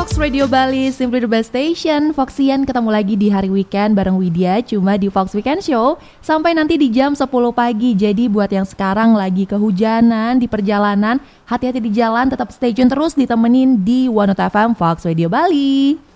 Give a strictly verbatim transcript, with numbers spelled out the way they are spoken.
Fox Radio Bali, Simply the Best Station. Foxian ketemu lagi di hari weekend bareng Widya, cuma di Fox Weekend Show sampai nanti di jam sepuluh pagi. Jadi buat yang sekarang lagi kehujanan di perjalanan, hati-hati di jalan, tetap stay tune terus ditemenin di One F M Fox Radio Bali.